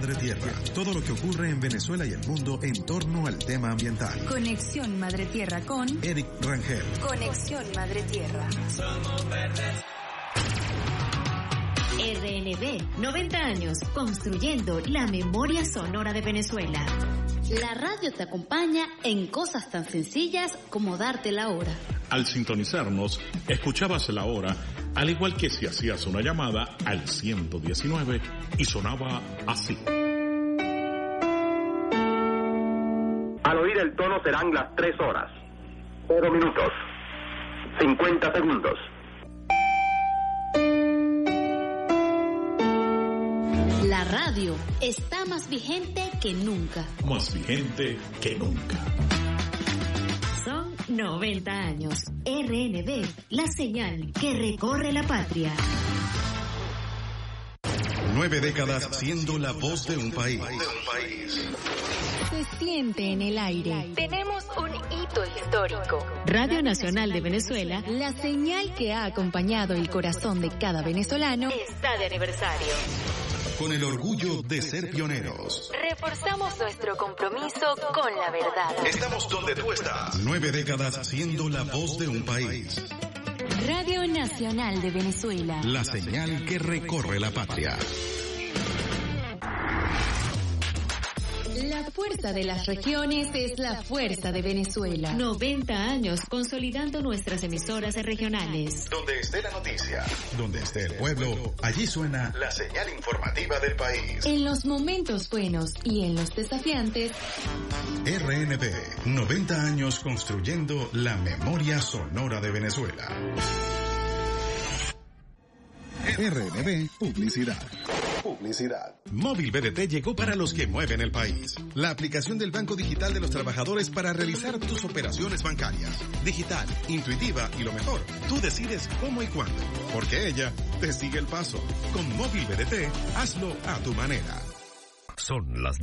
Madre Tierra, todo lo que ocurre en Venezuela y el mundo en torno al tema ambiental. Conexión Madre Tierra con Eric Rangel. Conexión Madre Tierra. Somos verdes. RNB, 90 años construyendo la memoria sonora de Venezuela. La radio te acompaña en cosas tan sencillas como darte la hora. Al sintonizarnos, escuchabas la hora, al igual que si hacías una llamada al 119 y sonaba así. Al oír el tono serán las 3 horas, 0 minutos, 50 segundos. La radio está más vigente que nunca. Más vigente que nunca. Son 90 años. RNB, la señal que recorre la patria. 9 décadas siendo la voz de un país. Se siente en el aire. Tenemos un hito histórico. Radio Nacional de Venezuela, la señal que ha acompañado el corazón de cada venezolano, está de aniversario. Con el orgullo de ser pioneros. Reforzamos nuestro compromiso con la verdad. Estamos donde tú estás. 9 décadas siendo la voz de un país. Radio Nacional de Venezuela. La señal que recorre la patria. La fuerza de las regiones es la fuerza de Venezuela. 90 años consolidando nuestras emisoras regionales. Donde esté la noticia, donde esté el pueblo, allí suena la señal informativa del país. En los momentos buenos y en los desafiantes. RNB, 90 años construyendo la memoria sonora de Venezuela. RNB Publicidad. Móvil BDT llegó para los que mueven el país. La aplicación del Banco Digital de los Trabajadores para realizar tus operaciones bancarias. Digital, intuitiva y lo mejor, tú decides cómo y cuándo, porque ella te sigue el paso. Con Móvil BDT, hazlo a tu manera. Son las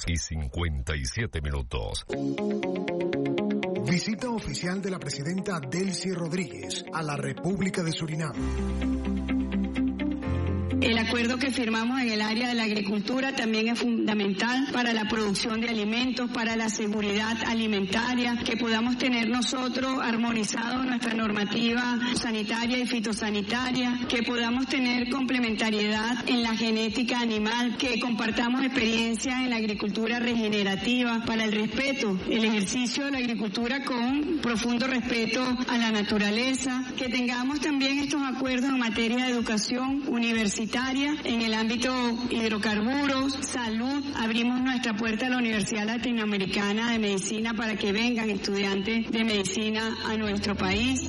10:57. Visita oficial de la presidenta Delcy Rodríguez a la República de Surinam. El acuerdo que firmamos en el área de la agricultura también es fundamental para la producción de alimentos, para la seguridad alimentaria, que podamos tener nosotros armonizado nuestra normativa sanitaria y fitosanitaria, que podamos tener complementariedad en la genética animal, que compartamos experiencia en la agricultura regenerativa para el respeto, el ejercicio de la agricultura con profundo respeto a la naturaleza, que tengamos también estos acuerdos en materia de educación universitaria, en el ámbito hidrocarburos, salud. Abrimos nuestra puerta a la Universidad Latinoamericana de Medicina para que vengan estudiantes de medicina a nuestro país.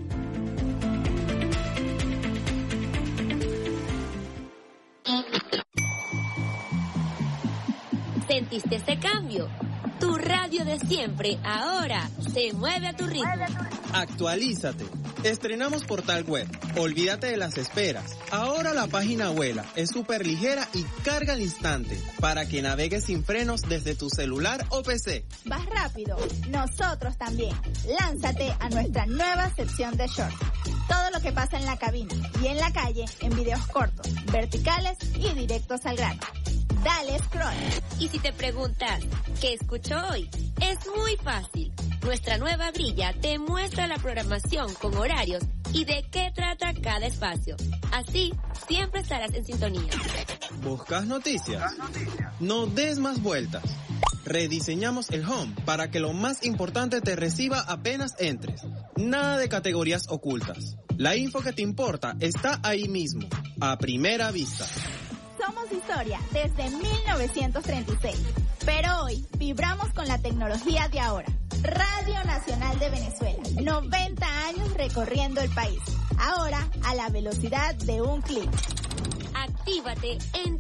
¿Sentiste ese cambio? Tu radio de siempre ahora se mueve a tu ritmo. Actualízate. Estrenamos portal web. Olvídate de las esperas. Ahora la página vuela, es súper ligera y carga al instante para que navegues sin frenos desde tu celular o PC. Vas rápido. Nosotros también. Lánzate a nuestra nueva sección de shorts. Todo lo que pasa en la cabina y en la calle en videos cortos, verticales y directos al grano. Dale scroll. Y si te preguntas, ¿qué escucho hoy? Es muy fácil. Nuestra nueva grilla te muestra la programación con horarios y de qué trata cada espacio. Así, siempre estarás en sintonía. ¿Buscas noticias? No des más vueltas. Rediseñamos el home para que lo más importante te reciba apenas entres. Nada de categorías ocultas. La info que te importa está ahí mismo, a primera vista. Somos historia desde 1936, pero hoy vibramos con la tecnología de ahora. Radio Nacional de Venezuela, 90 años recorriendo el país, ahora a la velocidad de un clic. Actívate en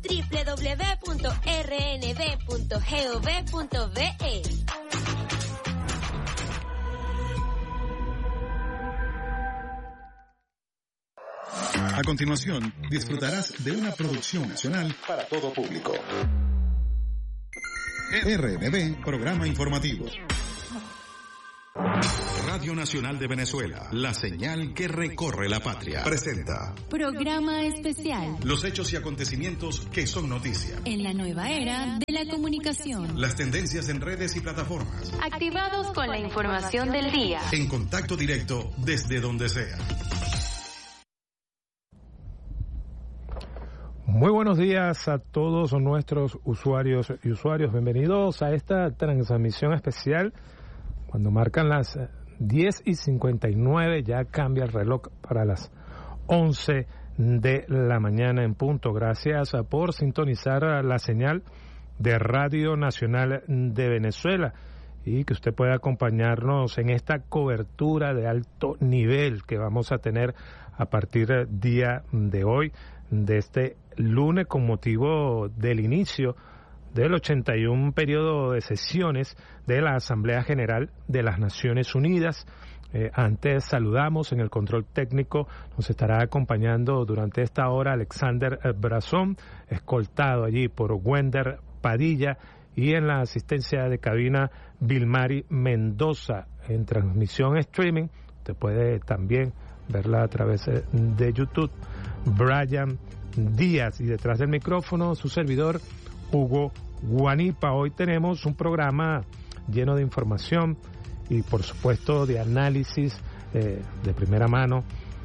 www.rnb.gov.be. A continuación, disfrutarás de una producción nacional para todo público. RNB, programa informativo. Radio Radio Nacional de Venezuela, la señal que recorre la patria. Presenta Programa especial. Los hechos y acontecimientos que son noticia. En la nueva era de la comunicación. Las tendencias en redes y plataformas. Activados con la información del día. En contacto directo desde donde sea. Muy buenos días a todos nuestros usuarios y usuarios. Bienvenidos a esta transmisión especial. Cuando marcan las 10:59 ya cambia el reloj para las 11 de la mañana en punto. Gracias por sintonizar la señal de Radio Nacional de Venezuela y que usted pueda acompañarnos en esta cobertura de alto nivel que vamos a tener a partir del día de hoy, de este lunes, con motivo del inicio del 81 periodo de sesiones de la Asamblea General de las Naciones Unidas. Antes saludamos en el control técnico, nos estará acompañando durante esta hora Alexander Brazón, escoltado allí por Wender Padilla, y en la asistencia de cabina Vilmari Mendoza. En transmisión streaming, usted puede también verla a través de YouTube, Brian Díaz, y detrás del micrófono su servidor Hugo Guanipa. Hoy tenemos un programa lleno de información y por supuesto de análisis de primera mano.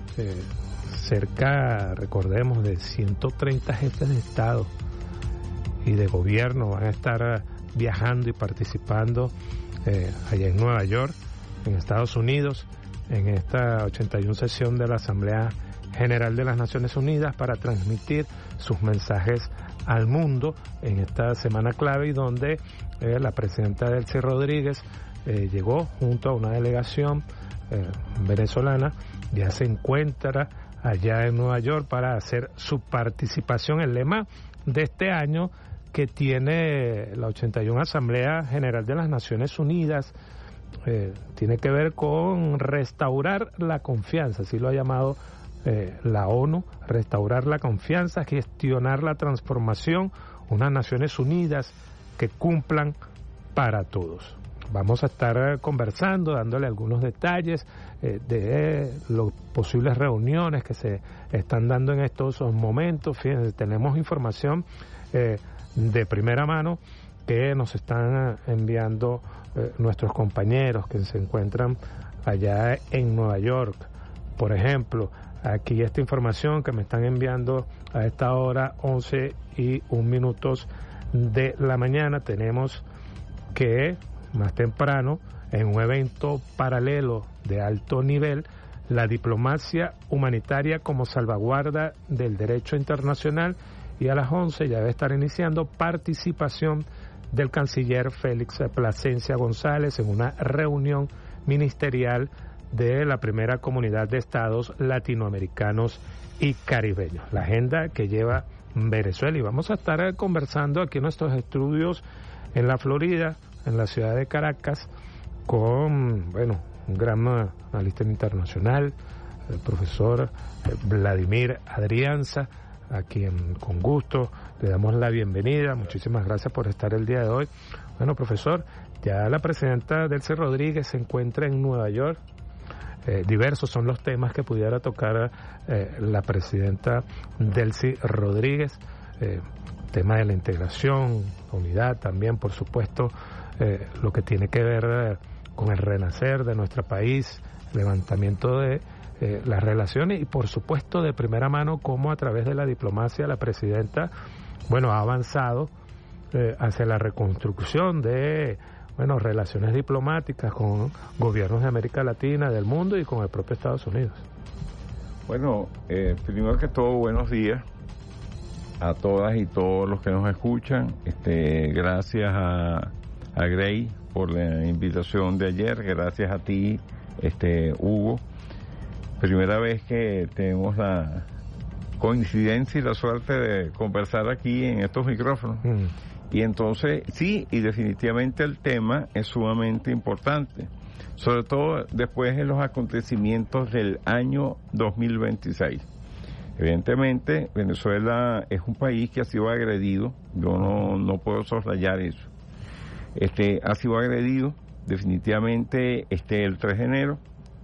Cerca, recordemos, de 130 jefes de Estado y de gobierno van a estar viajando y participando allá en Nueva York, en Estados Unidos, en esta 81 sesión de la Asamblea General de las Naciones Unidas, para transmitir sus mensajes al mundo en esta semana clave, y donde la presidenta Delcy Rodríguez llegó junto a una delegación venezolana, ya se encuentra allá en Nueva York para hacer su participación. El lema de este año que tiene la 81 Asamblea General de las Naciones Unidas tiene que ver con restaurar la confianza, así lo ha llamado la ONU, restaurar la confianza, gestionar la transformación, unas Naciones Unidas que cumplan para todos. Vamos a estar conversando, dándole algunos detalles de las posibles reuniones que se están dando en estos momentos. Fíjense, tenemos información de primera mano que nos están enviando nuestros compañeros que se encuentran allá en Nueva York. Por ejemplo, aquí esta información que me están enviando a esta hora, 11:01 de la mañana, tenemos que más temprano, en un evento paralelo de alto nivel, la diplomacia humanitaria como salvaguarda del derecho internacional, y a las 11 ya debe estar iniciando participación del canciller Félix Plasencia González en una reunión ministerial de la primera comunidad de estados latinoamericanos y caribeños. La agenda que lleva Venezuela, y vamos a estar conversando aquí en nuestros estudios en la Florida, en la ciudad de Caracas, con, un gran analista internacional, el profesor Vladimir Adrianza, a quien con gusto le damos la bienvenida. Muchísimas gracias por estar el día de hoy. Bueno, profesor, ya la presidenta Delcy Rodríguez se encuentra en Nueva York. Diversos son los temas que pudiera tocar la presidenta Delcy Rodríguez. Tema de la integración, unidad también, por supuesto, lo que tiene que ver con el renacer de nuestro país, levantamiento de las relaciones, y por supuesto de primera mano cómo a través de la diplomacia la presidenta ha avanzado hacia la reconstrucción de relaciones diplomáticas con gobiernos de América Latina, del mundo, y con el propio Estados Unidos. Bueno, primero que todo, buenos días a todas y todos los que nos escuchan. Gracias a Grey por la invitación de ayer, gracias a ti, Hugo. Primera vez que tenemos la coincidencia y la suerte de conversar aquí en estos micrófonos. Y entonces, sí, y definitivamente el tema es sumamente importante, sobre todo después de los acontecimientos del año 2026. Evidentemente, Venezuela es un país que ha sido agredido, yo no puedo soslayar eso. Ha sido agredido definitivamente el 3 de enero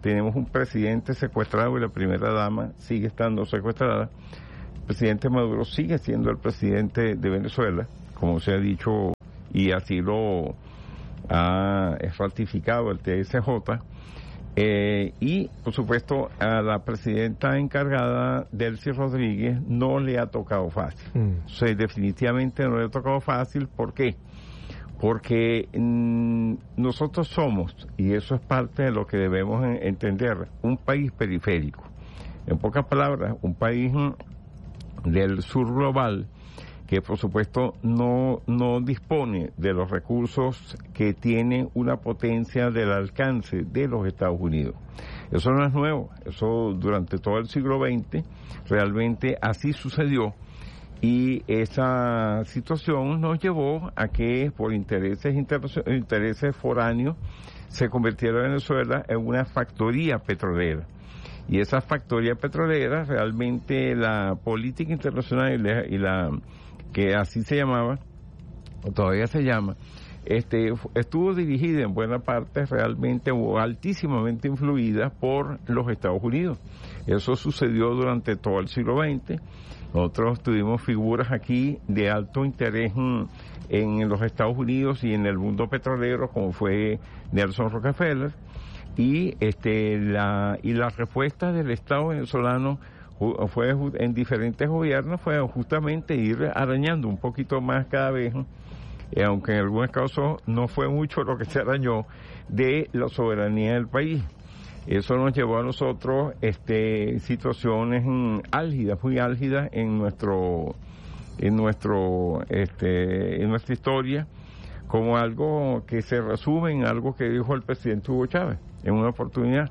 tenemos un presidente secuestrado y la primera dama sigue estando secuestrada. El presidente Maduro sigue siendo el presidente de Venezuela, como se ha dicho, y así lo ha ratificado el TSJ. Y, por supuesto, a la presidenta encargada, Delcy Rodríguez, no le ha tocado fácil. O sea, definitivamente no le ha tocado fácil. ¿Por qué? Porque nosotros somos, y eso es parte de lo que debemos entender, un país periférico. En pocas palabras, un país del sur global que por supuesto no dispone de los recursos que tiene una potencia del alcance de los Estados Unidos. Eso no es nuevo, eso durante todo el siglo XX realmente así sucedió, y esa situación nos llevó a que por intereses foráneos se convirtiera Venezuela en una factoría petrolera. Y esa factoría petrolera, realmente la política internacional y la que así se llamaba, o todavía se llama, estuvo dirigida en buena parte realmente o altísimamente influida por los Estados Unidos. Eso sucedió durante todo el siglo XX. Nosotros tuvimos figuras aquí de alto interés en los Estados Unidos y en el mundo petrolero, como fue Nelson Rockefeller, y la respuesta del Estado venezolano fue en diferentes gobiernos fue justamente ir arañando un poquito más cada vez, aunque en algunos casos no fue mucho lo que se arañó, de la soberanía del país. Eso nos llevó a nosotros situaciones álgidas, muy álgidas en nuestra historia, como algo que se resume en algo que dijo el presidente Hugo Chávez en una oportunidad,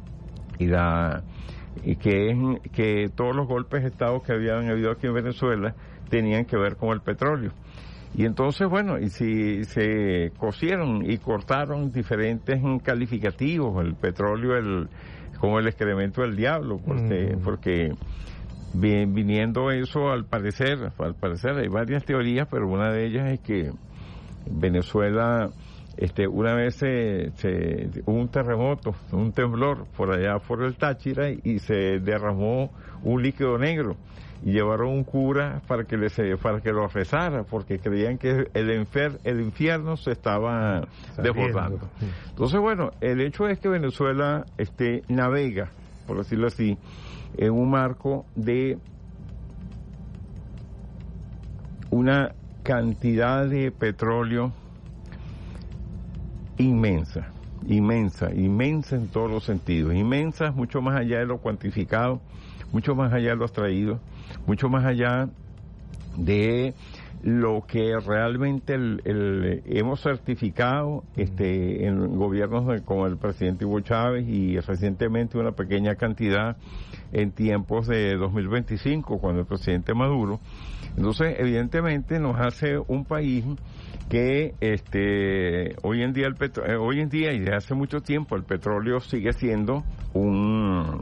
y que todos los golpes de Estado que habían habido aquí en Venezuela tenían que ver con el petróleo. Y entonces, bueno, y si se cosieron y cortaron diferentes calificativos, el petróleo como el excremento del diablo, porque viniendo eso, al parecer hay varias teorías, pero una de ellas es que Venezuela, una vez hubo un terremoto, un temblor por allá por el Táchira, y se derramó un líquido negro, y llevaron un cura para que lo rezara, porque creían que el infierno se estaba desbordando. Entonces, bueno, el hecho es que Venezuela navega, por decirlo así, en un marco de una cantidad de petróleo inmensa en todos los sentidos, inmensa, mucho más allá de lo cuantificado, mucho más allá de lo extraído, mucho más allá de lo que realmente hemos certificado en gobiernos como el presidente Hugo Chávez, y recientemente una pequeña cantidad en tiempos de 2025 cuando el presidente Maduro. Entonces, evidentemente nos hace un país que hoy en día y desde hace mucho tiempo el petróleo sigue siendo un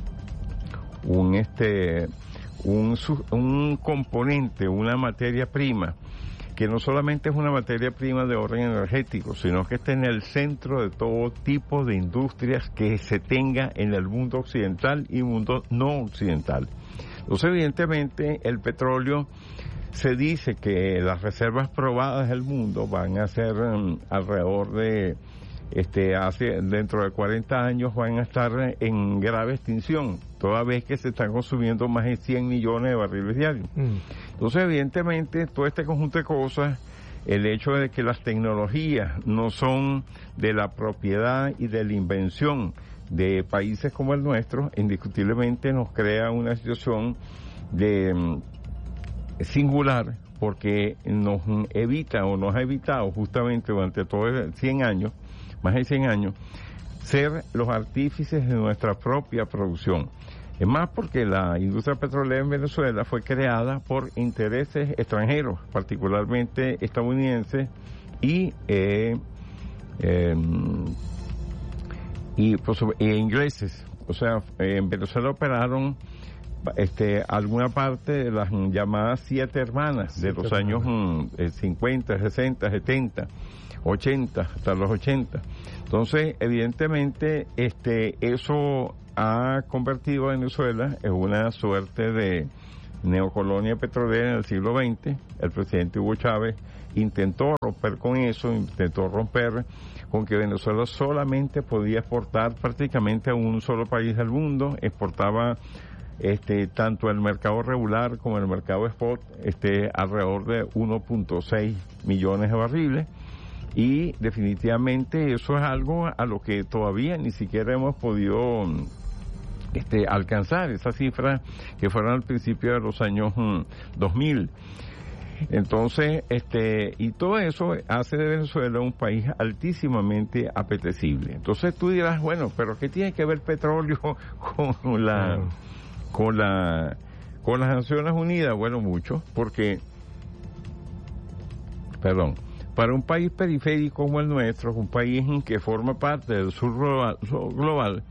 componente, una materia prima, que no solamente es una materia prima de orden energético, sino que está en el centro de todo tipo de industrias que se tenga en el mundo occidental y mundo no occidental. Entonces, evidentemente, el petróleo, se dice que las reservas probadas del mundo van a ser alrededor de dentro de 40 años van a estar en grave extinción, toda vez que se están consumiendo más de 100 millones de barriles diarios. Entonces, evidentemente, todo este conjunto de cosas, el hecho de que las tecnologías no son de la propiedad y de la invención de países como el nuestro, indiscutiblemente nos crea una situación singular, porque nos evita o nos ha evitado justamente durante todos 100 años, más de 100 años, ser los artífices de nuestra propia producción. Es más, porque la industria petrolera en Venezuela fue creada por intereses extranjeros, particularmente estadounidenses y ingleses. O sea, en Venezuela operaron alguna parte de las llamadas 7 hermanas de los años 50, 60, 70, 80, hasta los 80. Entonces, evidentemente, eso ha convertido a Venezuela en una suerte de neocolonia petrolera en el siglo XX. El presidente Hugo Chávez intentó romper con eso, intentó romper con que Venezuela solamente podía exportar prácticamente a un solo país del mundo, exportaba tanto el mercado regular como el mercado spot, alrededor de 1.6 millones de barriles, y definitivamente eso es algo a lo que todavía ni siquiera hemos podido alcanzar, esas cifras que fueron al principio de los años 2000. Entonces, y todo eso hace de Venezuela un país altísimamente apetecible. Entonces tú dirás, bueno, pero ¿qué tiene que ver petróleo con las Naciones Unidas? Bueno, mucho, porque, para un país periférico como el nuestro, un país que forma parte del sur global,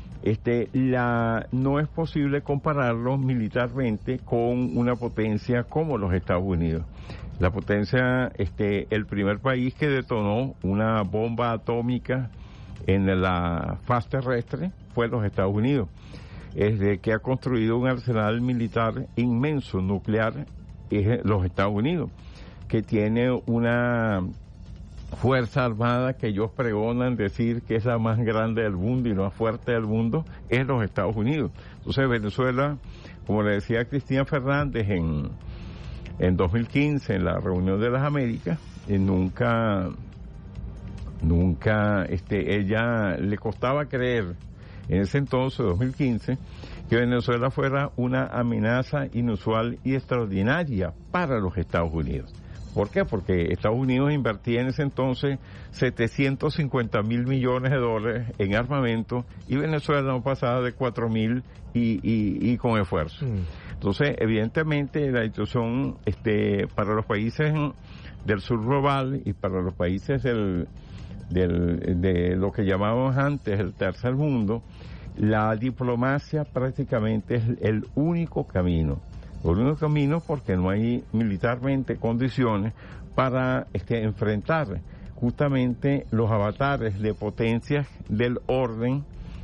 no es posible compararlo militarmente con una potencia como los Estados Unidos. La potencia, el primer país que detonó una bomba atómica en la faz terrestre fue los Estados Unidos, que ha construido un arsenal militar inmenso, nuclear, es los Estados Unidos, que tiene una fuerza armada que ellos pregonan decir que es la más grande del mundo y la más fuerte del mundo, es los Estados Unidos. Entonces Venezuela, como le decía Cristina Fernández en 2015 en la reunión de las Américas, nunca ella le costaba creer en ese entonces, 2015, que Venezuela fuera una amenaza inusual y extraordinaria para los Estados Unidos. ¿Por qué? Porque Estados Unidos invertía en ese entonces 750.000 millones de dólares en armamento y Venezuela no pasaba de 4.000 y con esfuerzo. Entonces, evidentemente, la situación para los países del sur global y para los países de lo que llamábamos antes el tercer mundo, la diplomacia prácticamente es el único camino. Por un camino porque no hay militarmente condiciones para enfrentar justamente los avatares de potencias del orden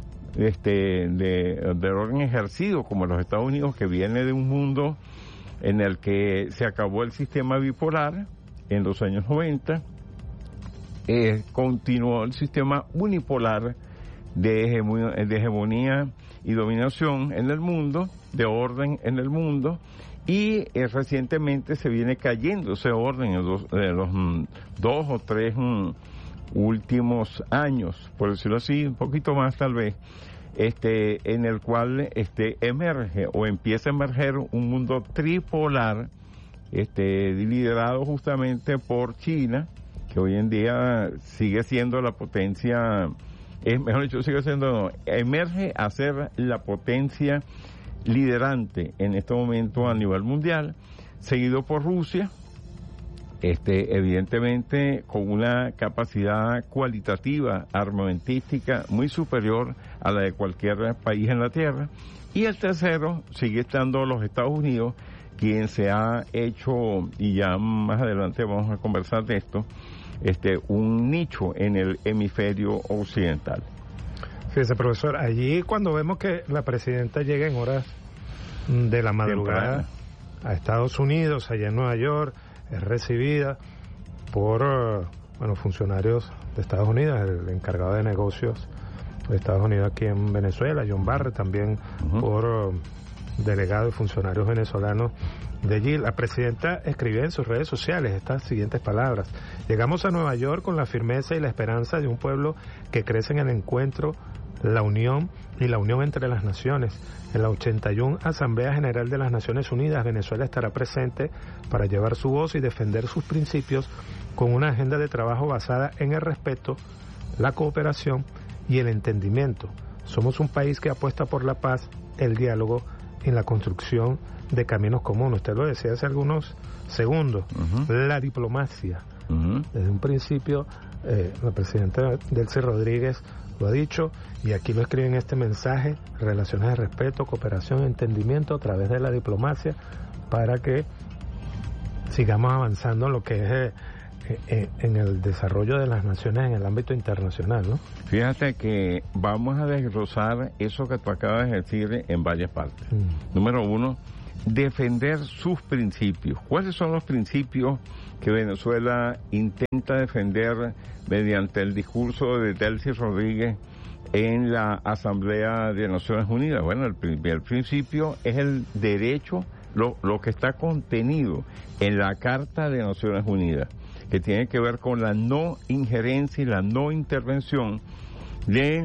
del orden ejercido como los Estados Unidos, que viene de un mundo en el que se acabó el sistema bipolar en los años 90, continuó el sistema unipolar de hegemonía y dominación en el mundo, de orden en el mundo, y recientemente se viene cayendo ese orden en los 2 o 3 últimos años, por decirlo así, un poquito más tal vez, en el cual emerge o empieza a emerger un mundo tripolar, liderado justamente por China, que hoy en día sigue siendo la potencia, emerge a ser la potencia liderante en este momento a nivel mundial, seguido por Rusia, evidentemente con una capacidad cualitativa armamentística muy superior a la de cualquier país en la Tierra, y el tercero sigue estando los Estados Unidos, quien se ha hecho, y ya más adelante vamos a conversar de esto, un nicho en el hemisferio occidental. Fíjese, profesor, allí cuando vemos que la presidenta llega en horas de la madrugada a Estados Unidos, allá en Nueva York, es recibida por funcionarios de Estados Unidos, el encargado de negocios de Estados Unidos aquí en Venezuela, John Barrett, también por delegados y funcionarios venezolanos de allí. La presidenta escribió en sus redes sociales estas siguientes palabras: llegamos a Nueva York con la firmeza y la esperanza de un pueblo que crece en el encuentro, la unión y la unión entre las naciones. En la 81 Asamblea General de las Naciones Unidas, Venezuela estará presente para llevar su voz y defender sus principios con una agenda de trabajo basada en el respeto, la cooperación y el entendimiento. Somos un país que apuesta por la paz, el diálogo y la construcción de caminos comunes. Usted lo decía hace algunos segundos, la diplomacia. Desde un principio, la presidenta Delcy Rodríguez lo ha dicho, y aquí lo escribe en este mensaje: relaciones de respeto, cooperación, entendimiento a través de la diplomacia, para que sigamos avanzando en lo que es en el desarrollo de las naciones en el ámbito internacional, ¿no? Fíjate que vamos a desglosar eso que tú acabas de decir en varias partes. Número uno, defender sus principios. ¿Cuáles son los principios que Venezuela intenta defender mediante el discurso de Delcy Rodríguez en la Asamblea de Naciones Unidas? Bueno, el primer principio es el derecho, lo que está contenido en la Carta de Naciones Unidas, que tiene que ver con la no injerencia y la no intervención de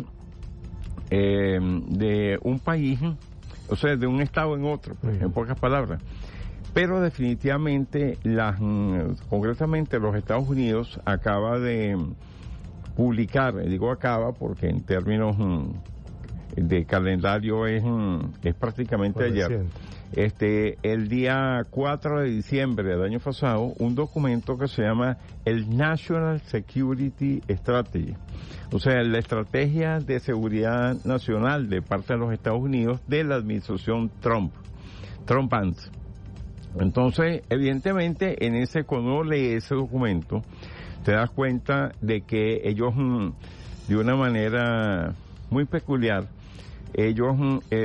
un país, o sea, de un Estado en otro, en pocas palabras. Pero definitivamente, concretamente los Estados Unidos acaba de publicar, digo acaba porque en términos de calendario es prácticamente ayer, el día 4 de diciembre del año pasado, un documento que se llama el National Security Strategy, o sea, la estrategia de seguridad nacional de parte de los Estados Unidos de la administración Trump-Vance. Entonces, evidentemente, cuando uno lee ese documento, te das cuenta de que ellos, de una manera muy peculiar, ellos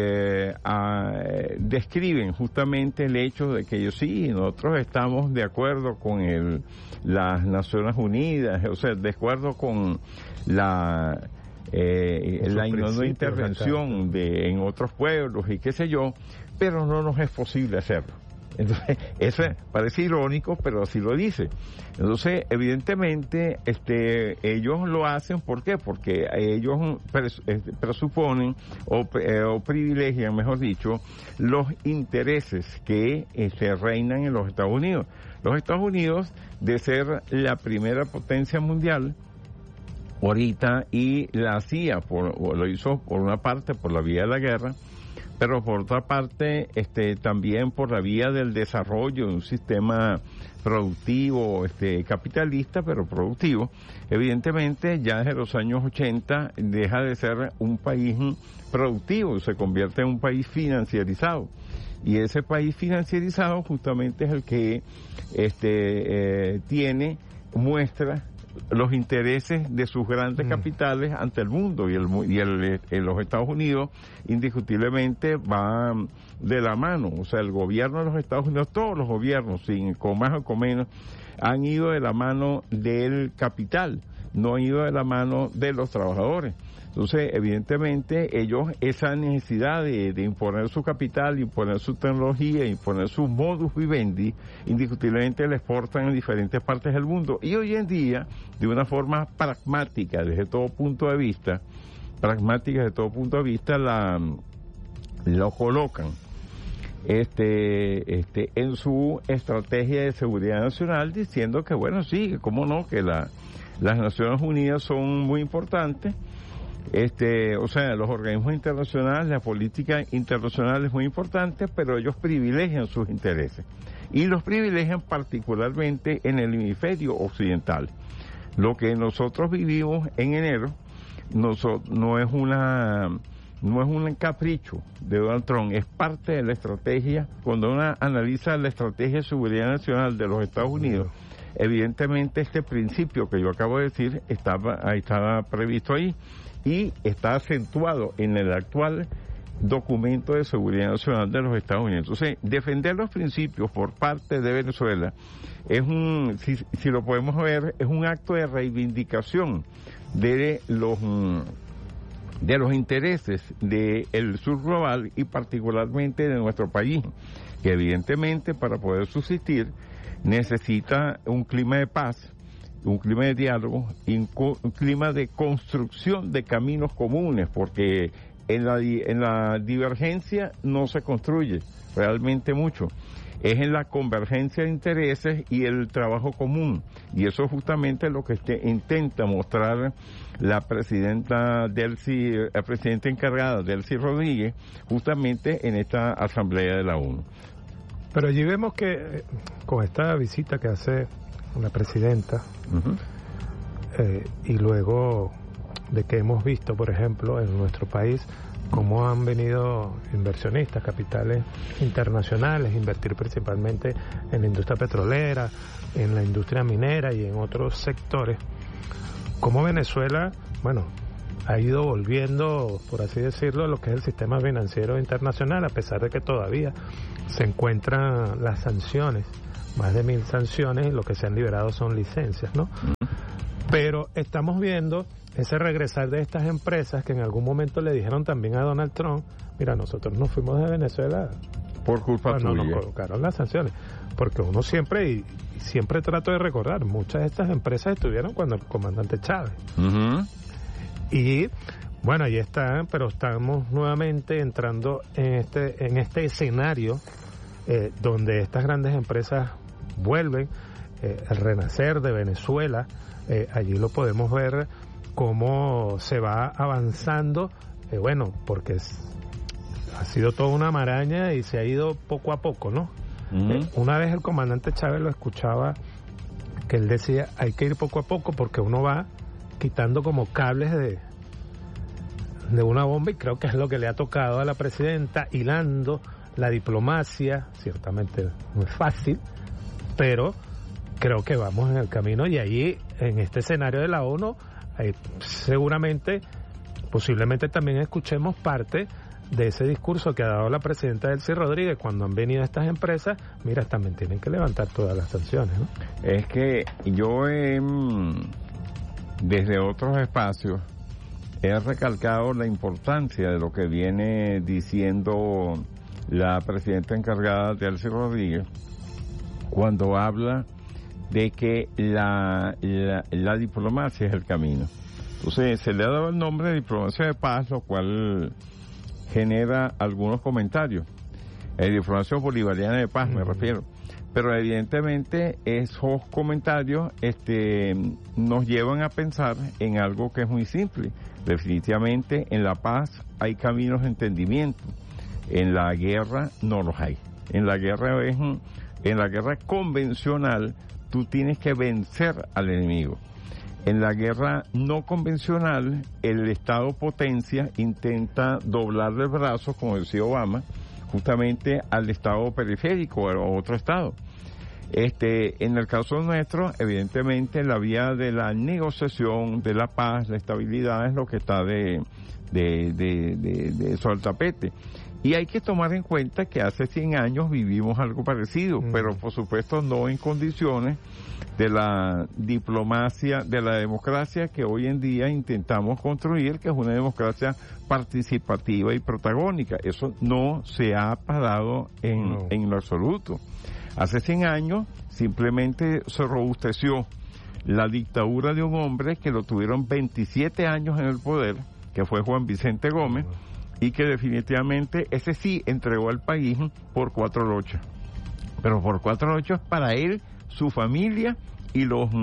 describen justamente el hecho de que ellos nosotros estamos de acuerdo con las Naciones Unidas, o sea, de acuerdo con la no intervención en otros pueblos y qué sé yo, pero no nos es posible hacerlo. Entonces, eso parece irónico, pero así lo dice. Entonces, evidentemente, ellos lo hacen, ¿por qué? Porque ellos presuponen o privilegian, mejor dicho, los intereses que reinan en los Estados Unidos. Los Estados Unidos, de ser la primera potencia mundial ahorita, y la hacía, lo hizo por una parte por la vía de la guerra, pero por otra parte también por la vía del desarrollo de un sistema productivo, capitalista, pero productivo. Evidentemente, ya desde los años 80 deja de ser un país productivo, se convierte en un país financiarizado. Y ese país financiarizado justamente es el que muestra los intereses de sus grandes capitales ante el mundo, y los Estados Unidos indiscutiblemente van de la mano. O sea, el gobierno de los Estados Unidos, todos los gobiernos, con más o con menos, han ido de la mano del capital, no han ido de la mano de los trabajadores. Entonces, evidentemente, ellos, esa necesidad de imponer su capital, imponer su tecnología, imponer su modus vivendi, indiscutiblemente la exportan en diferentes partes del mundo. Y hoy en día, de una forma pragmática, desde todo punto de vista, lo colocan en su estrategia de seguridad nacional, diciendo que, bueno, sí, cómo no, que las Naciones Unidas son muy importantes. O sea, los organismos internacionales, la política internacional es muy importante, pero ellos privilegian sus intereses. Y los privilegian particularmente en el hemisferio occidental. Lo que nosotros vivimos en enero no es un capricho de Donald Trump, es parte de la estrategia. Cuando uno analiza la estrategia de seguridad nacional de los Estados Unidos, evidentemente este principio que yo acabo de decir estaba previsto ahí, y está acentuado en el actual documento de seguridad nacional de los Estados Unidos. Entonces, defender los principios por parte de Venezuela es si lo podemos ver, es un acto de reivindicación de los intereses del sur global, y particularmente de nuestro país, que evidentemente para poder subsistir necesita un clima de paz, un clima de diálogo y un clima de construcción de caminos comunes, porque en la divergencia no se construye realmente mucho. Es en la convergencia de intereses y el trabajo común, y eso es justamente lo que intenta mostrar la presidenta encargada, Delcy Rodríguez, justamente en esta Asamblea de la ONU. Pero allí vemos que con esta visita que hace la presidenta, y luego de que hemos visto, por ejemplo, en nuestro país, cómo han venido inversionistas, capitales internacionales, invertir principalmente en la industria petrolera, en la industria minera y en otros sectores, cómo Venezuela, bueno, ha ido volviendo, por así decirlo, lo que es el sistema financiero internacional, a pesar de que todavía se encuentran las sanciones, más de 1.000 sanciones, y lo que se han liberado son licencias, ¿no? Pero estamos viendo ese regresar de estas empresas que en algún momento le dijeron también a Donald Trump, mira, nosotros nos fuimos de Venezuela por culpa tuya. Nos colocaron las sanciones, porque uno siempre, y siempre trato de recordar, muchas de estas empresas estuvieron cuando el comandante Chávez. Y bueno, ahí están, pero estamos nuevamente entrando en este escenario donde estas grandes empresas vuelven, el renacer de Venezuela. Allí lo podemos ver cómo se va avanzando, bueno, porque ha sido toda una maraña y se ha ido poco a poco, ¿no? Una vez el comandante Chávez lo escuchaba, que él decía, hay que ir poco a poco porque uno va quitando como cables de una bomba, y creo que es lo que le ha tocado a la presidenta, hilando la diplomacia. Ciertamente no es fácil, pero creo que vamos en el camino, y allí, en este escenario de la ONU, seguramente, posiblemente también escuchemos parte de ese discurso que ha dado la presidenta Delcy Rodríguez cuando han venido estas empresas. Mira, también tienen que levantar todas las sanciones, ¿no? Es que yo desde otros espacios he recalcado la importancia de lo que viene diciendo la presidenta encargada Delcy Rodríguez cuando habla de que la diplomacia es el camino. Entonces se le ha dado el nombre de diplomacia de paz, lo cual genera algunos comentarios. Diplomacia bolivariana de paz, me refiero. Pero evidentemente esos comentarios nos llevan a pensar en algo que es muy simple. Definitivamente en la paz hay caminos de entendimiento. En la guerra no los hay. En la guerra convencional tú tienes que vencer al enemigo. En la guerra no convencional, el Estado potencia intenta doblarle el brazo, como decía Obama, justamente al Estado periférico o a otro Estado. En el caso nuestro, evidentemente, la vía de la negociación, de la paz, la estabilidad es lo que está de sobre el tapete. Y hay que tomar en cuenta que hace 100 años vivimos algo parecido, pero por supuesto no en condiciones de la diplomacia, de la democracia que hoy en día intentamos construir, que es una democracia participativa y protagónica. Eso no se ha parado en lo absoluto. Hace 100 años simplemente se robusteció la dictadura de un hombre que lo tuvieron 27 años en el poder, que fue Juan Vicente Gómez, y que definitivamente ese sí entregó al país por 4 lochas. Pero por 4 lochas para él, su familia y los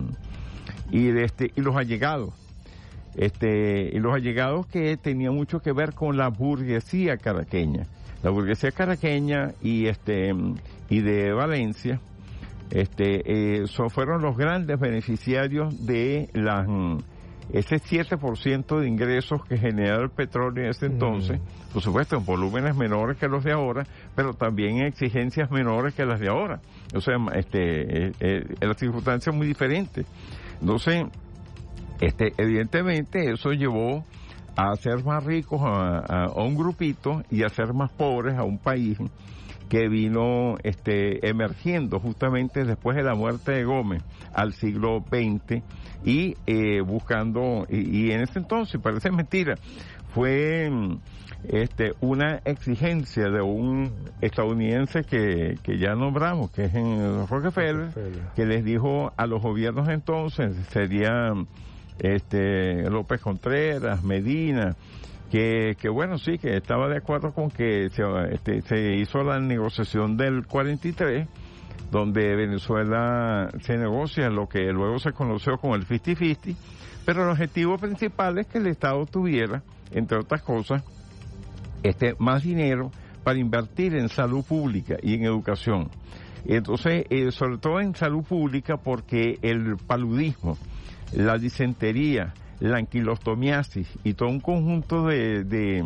allegados. Y los allegados que tenían mucho que ver con la burguesía caraqueña. La burguesía caraqueña y de Valencia, fueron los grandes beneficiarios de ese 7% de ingresos que generaba el petróleo en ese entonces, por supuesto en volúmenes menores que los de ahora, pero también en exigencias menores que las de ahora. O sea, las circunstancias muy diferentes. Entonces, evidentemente eso llevó a hacer más ricos a un grupito y a hacer más pobres a un país que vino emergiendo justamente después de la muerte de Gómez al siglo XX y buscando, y en ese entonces, parece mentira, fue una exigencia de un estadounidense que ya nombramos, que es Rockefeller, que les dijo a los gobiernos entonces, serían López Contreras, Medina, que bueno, sí, que estaba de acuerdo con que se hizo la negociación del 43, donde Venezuela se negocia lo que luego se conoció como el 50-50, pero el objetivo principal es que el Estado tuviera, entre otras cosas, más dinero para invertir en salud pública y en educación. Entonces, sobre todo en salud pública, porque el paludismo, la disentería, la anquilostomiasis y todo un conjunto de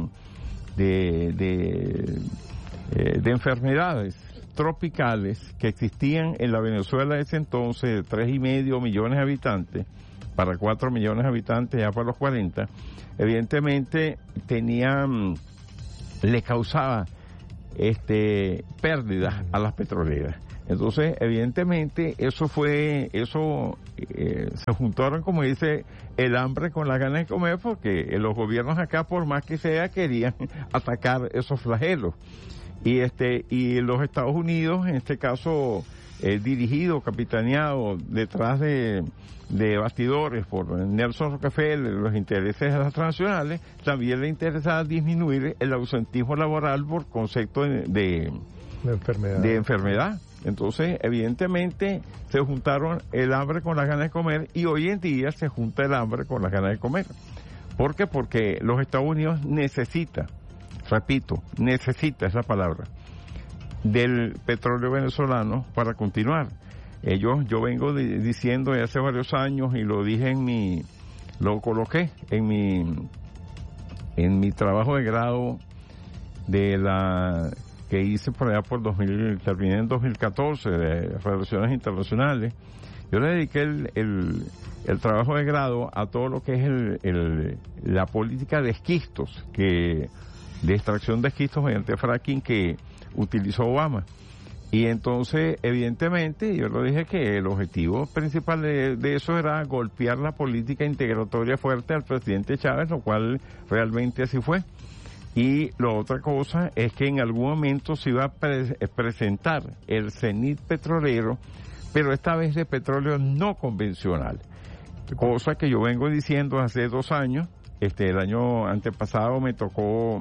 enfermedades tropicales que existían en la Venezuela de ese entonces, de 3,5 millones de habitantes, para 4 millones de habitantes ya para los 40, evidentemente le causaba pérdidas a las petroleras. Entonces, evidentemente, se juntaron, como dice, el hambre con las ganas de comer, porque los gobiernos acá, por más que sea, querían atacar esos flagelos. Y los Estados Unidos, en este caso, dirigido, capitaneado detrás de bastidores por Nelson Rockefeller, los intereses de las transnacionales, también le interesaba disminuir el ausentismo laboral por concepto de enfermedad. Entonces, evidentemente, se juntaron el hambre con las ganas de comer, y hoy en día se junta el hambre con las ganas de comer. ¿Por qué? Porque los Estados Unidos necesita esa palabra, del petróleo venezolano para continuar. Yo vengo diciendo hace varios años, y lo dije lo coloqué en mi trabajo de grado que hice por allá terminé en 2014, de Relaciones Internacionales. Yo le dediqué el trabajo de grado a todo lo que es la política de esquistos, de extracción de esquistos mediante fracking que utilizó Obama. Y entonces, evidentemente, yo lo dije que el objetivo principal de eso era golpear la política integratoria fuerte al presidente Chávez, lo cual realmente así fue. Y la otra cosa es que en algún momento se iba a presentar el cenit petrolero, pero esta vez de petróleo no convencional. Cosa que yo vengo diciendo hace 2 años. El año antepasado me tocó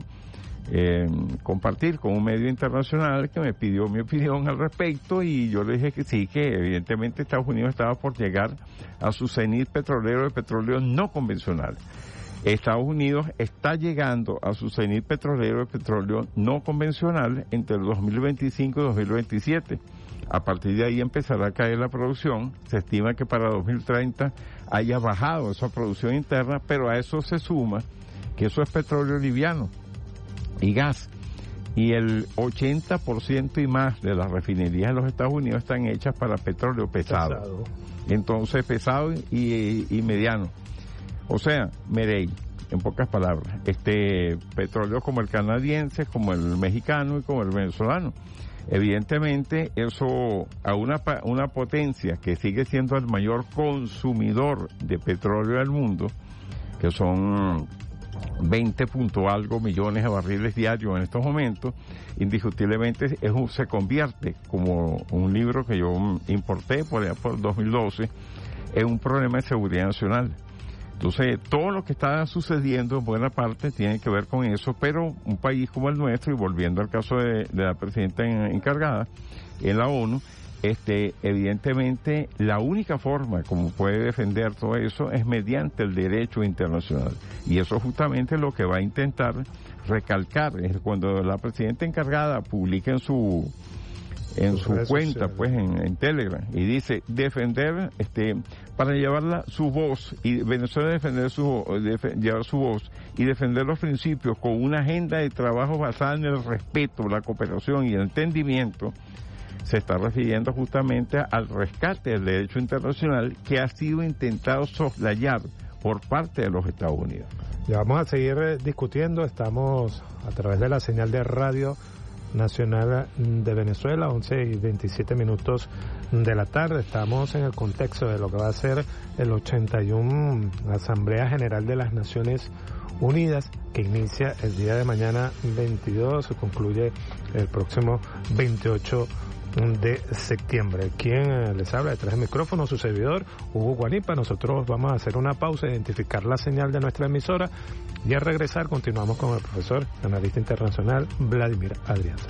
compartir con un medio internacional que me pidió mi opinión al respecto, y yo le dije que sí, que evidentemente Estados Unidos estaba por llegar a su cenit petrolero de petróleo no convencional. Estados Unidos está llegando a su cenit petrolero de petróleo no convencional entre el 2025 y 2027. A partir de ahí empezará a caer la producción. Se estima que para 2030 haya bajado esa producción interna, pero a eso se suma que eso es petróleo liviano y gas. Y el 80% y más de las refinerías de los Estados Unidos están hechas para petróleo pesado. Entonces, pesado y mediano. O sea, Merey, en pocas palabras, petróleo como el canadiense, como el mexicano y como el venezolano. Evidentemente, eso a una potencia que sigue siendo el mayor consumidor de petróleo del mundo, que son 20 punto algo millones de barriles diarios en estos momentos, indiscutiblemente se convierte, como un libro que yo importé por 2012, en un problema de seguridad nacional. Entonces, todo lo que está sucediendo en buena parte tiene que ver con eso, pero un país como el nuestro, y volviendo al caso de la presidenta encargada en la ONU, evidentemente la única forma como puede defender todo eso es mediante el derecho internacional. Y eso es justamente lo que va a intentar recalcar. Es cuando la presidenta encargada publica en su cuenta, pues en Telegram, y dice defender, para llevarla su voz, y Venezuela llevar su voz y defender los principios con una agenda de trabajo basada en el respeto, la cooperación y el entendimiento. Se está refiriendo justamente al rescate del derecho internacional que ha sido intentado soslayar por parte de los Estados Unidos. Ya vamos a seguir discutiendo. Estamos a través de la señal de Radio Nacional de Venezuela, 11:27 de la tarde. Estamos en el contexto de lo que va a ser el 81 Asamblea General de las Naciones Unidas, que inicia el día de mañana 22, se concluye el próximo 28 de septiembre. Quien les habla detrás del micrófono, su servidor Hugo Guanipa. Nosotros vamos a hacer una pausa, identificar la señal de nuestra emisora, y al regresar continuamos con el profesor, analista internacional Vladimir Adrianza.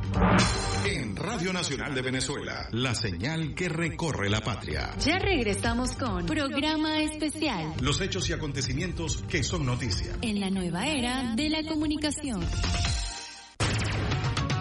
En Radio Nacional de Venezuela, la señal que recorre la patria. Ya regresamos con Programa Especial. Los hechos y acontecimientos que son noticia en la nueva era de la comunicación.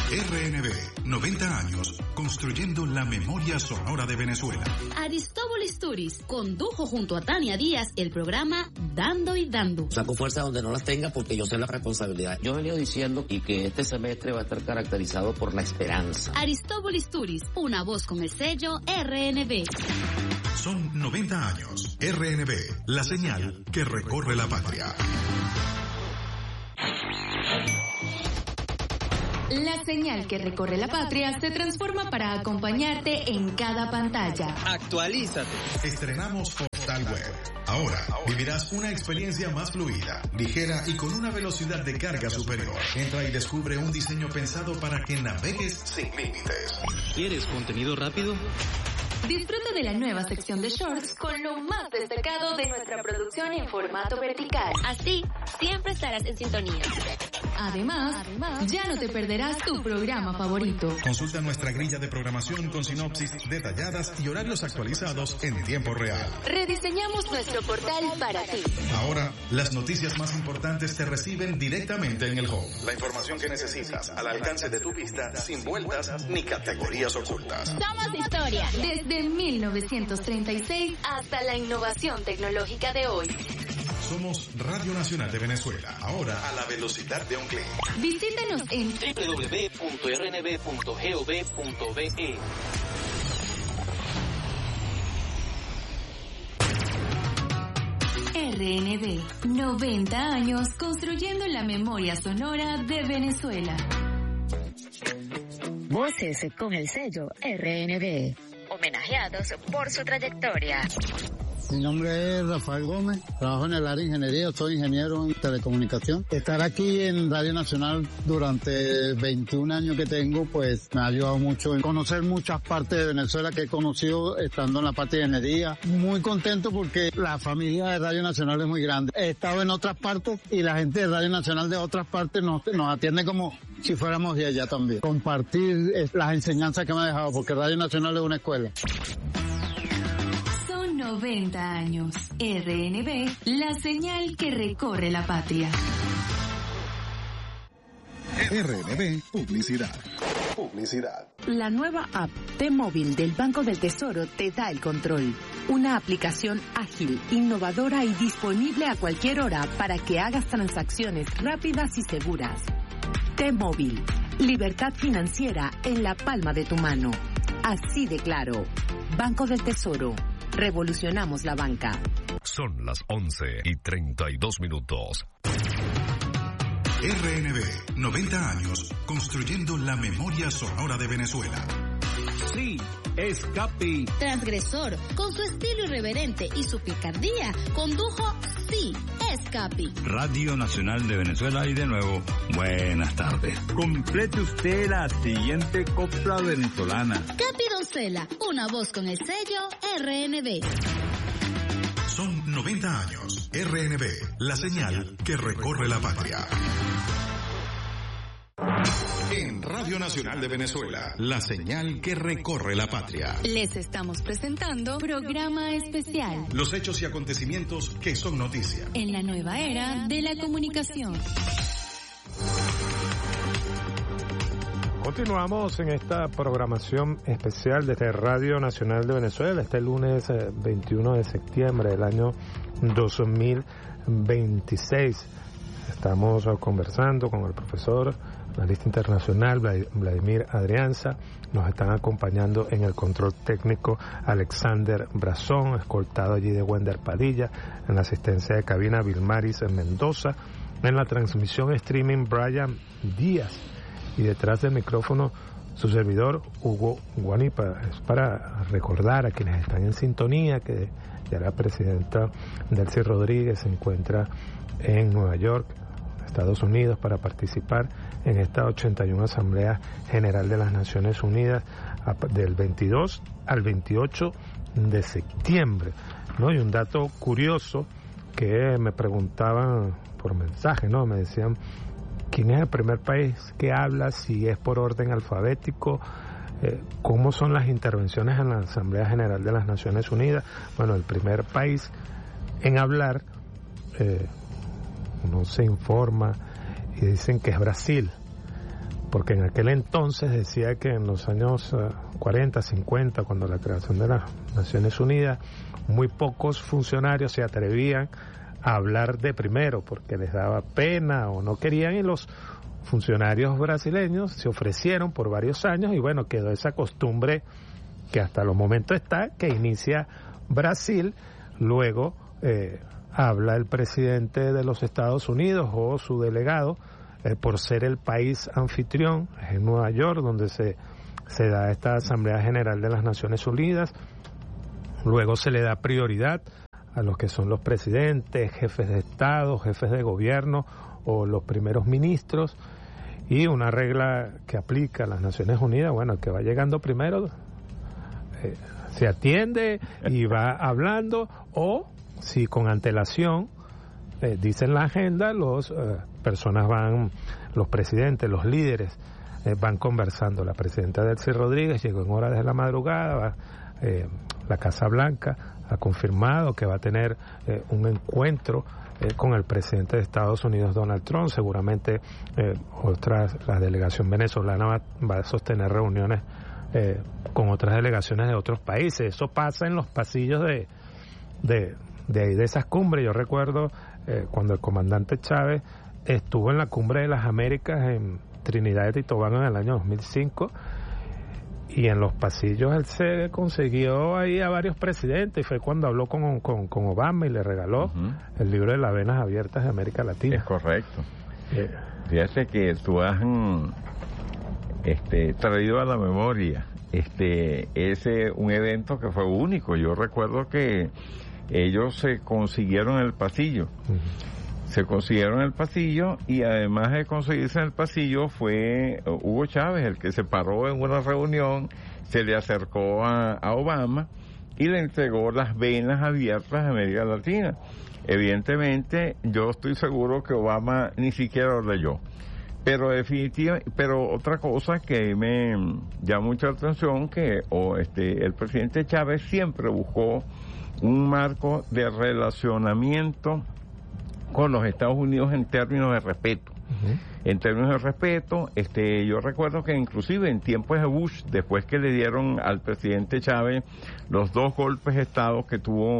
RNB, 90 años, construyendo la memoria sonora de Venezuela. Aristóbulis Turis condujo junto a Tania Díaz el programa Dando y Dando. Saco fuerza donde no las tenga porque yo sé la responsabilidad. Yo he venido diciendo y que este semestre va a estar caracterizado por la esperanza. Aristóbulis Turis, una voz con el sello RNB. Son 90 años. RNB, la señal que recorre la patria. La señal que recorre la patria se transforma para acompañarte en cada pantalla. Actualízate. Estrenamos Portal Web. Ahora vivirás una experiencia más fluida, ligera y con una velocidad de carga superior. Entra y descubre un diseño pensado para que navegues sin límites. ¿Quieres contenido rápido? Disfruta de la nueva sección de shorts con lo más destacado de nuestra producción en formato vertical. Así, siempre estarás en sintonía. Además, ya no te perderás tu programa favorito. Consulta nuestra grilla de programación con sinopsis detalladas y horarios actualizados en tiempo real. Rediseñamos nuestro portal para ti. Ahora, las noticias más importantes te reciben directamente en el home. La información que necesitas al alcance de tu vista, sin vueltas ni categorías ocultas. Somos historia. Desde 1936 hasta la innovación tecnológica de hoy. Somos Radio Nacional de Venezuela, ahora a la velocidad de un clic. Visítanos en www.rnb.gov.be. RNB, 90 años construyendo la memoria sonora de Venezuela. Voces con el sello RNB, homenajeados por su trayectoria. Mi nombre es Rafael Gómez, trabajo en el área de ingeniería, soy ingeniero en telecomunicación. Estar aquí en Radio Nacional durante 21 años que tengo, pues me ha ayudado mucho en conocer muchas partes de Venezuela que he conocido estando en la parte de ingeniería. Muy contento porque la familia de Radio Nacional es muy grande. He estado en otras partes y la gente de Radio Nacional de otras partes nos atiende como si fuéramos de allá también. Compartir las enseñanzas que me ha dejado, porque Radio Nacional es una escuela. 90 años. RNB, la señal que recorre la patria. RNB Publicidad. Publicidad. La nueva app T-Móvil del Banco del Tesoro te da el control. Una aplicación ágil, innovadora y disponible a cualquier hora para que hagas transacciones rápidas y seguras. T-Móvil, libertad financiera en la palma de tu mano. Así de claro. Banco del Tesoro. Revolucionamos la banca. Son las 11:32. RNB, 90 años, construyendo la memoria sonora de Venezuela. Sí, es Capi. Transgresor, con su estilo irreverente y su picardía, condujo Sí, es Capi. Radio Nacional de Venezuela y de nuevo, buenas tardes. Complete usted la siguiente copla venezolana. Capi Doncella, una voz con el sello RNB. Son 90 años. RNB, la señal que recorre la patria. En Radio Nacional de Venezuela, la señal que recorre la patria. Les estamos presentando programa especial. Los hechos y acontecimientos que son noticia. En la nueva era de la comunicación. Continuamos en esta programación especial desde Radio Nacional de Venezuela, este lunes 21 de septiembre del año 2026. Estamos conversando con el profesor, analista internacional Vladimir Adrianza. Nos están acompañando en el control técnico Alexander Brazón, escoltado allí de Wender Padilla, en la asistencia de cabina Vilmaris Mendoza, en la transmisión streaming Brian Díaz. Y detrás del micrófono, su servidor, Hugo Guanipa. Es para recordar a quienes están en sintonía que ya la presidenta Delcy Rodríguez se encuentra en Nueva York, Estados Unidos, para participar en esta 81 Asamblea General de las Naciones Unidas del 22 al 28 de septiembre, ¿no? Y un dato curioso que me preguntaban por mensaje, ¿no? Me decían, ¿quién es el primer país que habla? Si es por orden alfabético, ¿cómo son las intervenciones en la Asamblea General de las Naciones Unidas? Bueno, el primer país en hablar, uno se informa y dicen que es Brasil. porque en aquel entonces decía que en los años 40, 50, cuando la creación de las Naciones Unidas, muy pocos funcionarios se atrevían a hablar de primero porque les daba pena o no querían, y los funcionarios brasileños se ofrecieron por varios años y bueno, quedó esa costumbre que hasta los momentos está, que inicia Brasil, luego habla el presidente de los Estados Unidos o su delegado, por ser el país anfitrión, en Nueva York, donde se da esta Asamblea General de las Naciones Unidas. Luego se le da prioridad a los que son los presidentes, jefes de Estado, jefes de gobierno o los primeros ministros, y una regla que aplica a las Naciones Unidas, bueno, el que va llegando primero se atiende y va hablando, o si con antelación dicen la agenda, los presidentes, los líderes van conversando. La presidenta Delcy Rodríguez llegó en horas de la madrugada, la Casa Blanca ha confirmado que va a tener un encuentro con el presidente de Estados Unidos, Donald Trump. Seguramente la delegación venezolana va a sostener reuniones con otras delegaciones de otros países. Eso pasa en los pasillos de esas cumbres. Yo recuerdo cuando el comandante Chávez estuvo en la Cumbre de las Américas en Trinidad y Tobago en el año 2005, y en los pasillos él se consiguió ahí a varios presidentes, y fue cuando habló con Obama y le regaló el libro de las venas abiertas de América Latina. Es correcto. Fíjate que tú has traído a la memoria un evento que fue único. Yo recuerdo que ellos se consiguieron el pasillo. Se consiguieron el pasillo, y además de conseguirse el pasillo fue Hugo Chávez el que se paró en una reunión, se le acercó a Obama y le entregó las venas abiertas de América Latina. Evidentemente, yo estoy seguro que Obama ni siquiera lo leyó. Pero otra cosa que me llama mucha atención, que el presidente Chávez siempre buscó un marco de relacionamiento con los Estados Unidos en términos de respeto. En términos de respeto, yo recuerdo que inclusive en tiempos de Bush, después que le dieron al presidente Chávez los 2 golpes de Estado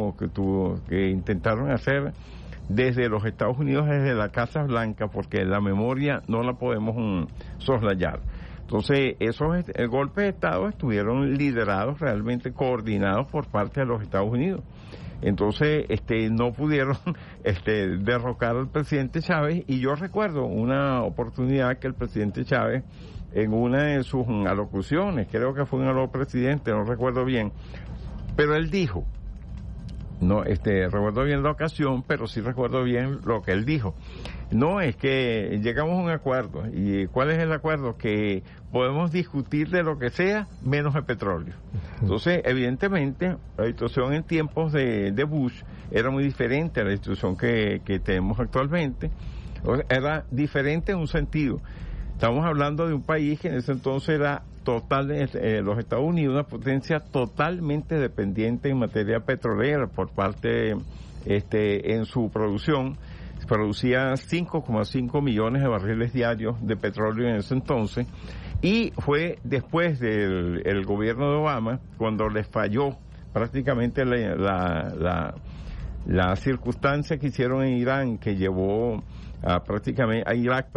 que intentaron hacer desde los Estados Unidos, desde la Casa Blanca, porque la memoria no la podemos soslayar. Entonces, esos golpes de Estado estuvieron liderados, realmente coordinados por parte de los Estados Unidos. Entonces, no pudieron derrocar al presidente Chávez, y yo recuerdo una oportunidad que el presidente Chávez, en una de sus alocuciones, creo que fue un aló presidente, no recuerdo bien, pero él dijo, no recuerdo bien la ocasión, pero sí recuerdo bien lo que él dijo. No, es que llegamos a un acuerdo. ¿Y cuál es el acuerdo? Que podemos discutir de lo que sea, menos de petróleo. Entonces, evidentemente, la situación en tiempos de Bush era muy diferente a la situación que tenemos actualmente. Era diferente en un sentido. Estamos hablando de un país que en ese entonces era los Estados Unidos, una potencia totalmente dependiente en materia petrolera por parte, en su producción. Producía 5,5 millones de barriles diarios de petróleo en ese entonces, y fue después del gobierno de Obama cuando les falló prácticamente la circunstancia que hicieron en Irán, que llevó a Irak,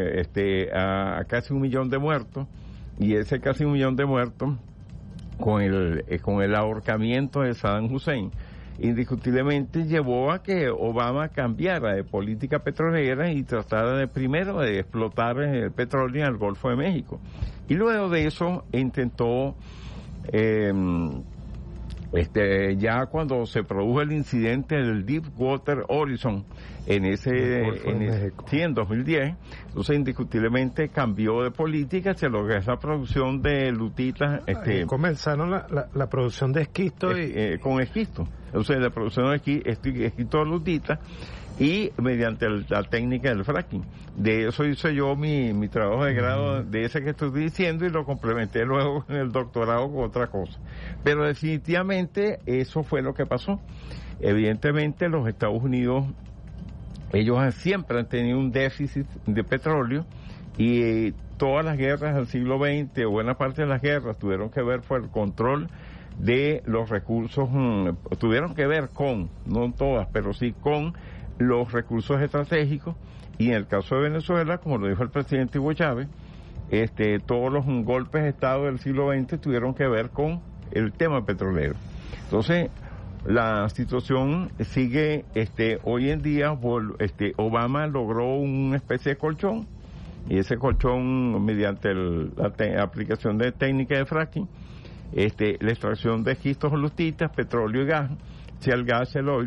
a casi 1 millón de muertos, y ese casi 1 millón de muertos con el ahorcamiento de Saddam Hussein, indiscutiblemente llevó a que Obama cambiara de política petrolera y tratara primero de explotar el petróleo en el Golfo de México. Y luego de eso intentó, ya cuando se produjo el incidente del Deepwater Horizon, en 2010, entonces indiscutiblemente cambió de política hacia lo que es la producción de lutitas. Comenzaron la producción de esquisto con esquisto. Entonces, la producción de esquisto de lutita, y mediante la técnica del fracking. De eso hice yo mi trabajo de grado, de ese que estoy diciendo, y lo complementé luego en el doctorado con otra cosa. Pero definitivamente eso fue lo que pasó. Evidentemente los Estados Unidos, ellos siempre han tenido un déficit de petróleo, Y todas las guerras del siglo XX, o buena parte de las guerras, tuvieron que ver por el control de los recursos, tuvieron que ver con, no todas, pero sí con los recursos estratégicos. Y en el caso de Venezuela, como lo dijo el presidente Hugo Chávez, todos los golpes de Estado del siglo XX tuvieron que ver con el tema petrolero. Entonces, la situación sigue, hoy en día, Obama logró una especie de colchón, y ese colchón, mediante la aplicación de técnica de fracking, la extracción de esquistos o lustitas, petróleo y gas, sea el gas, el oil,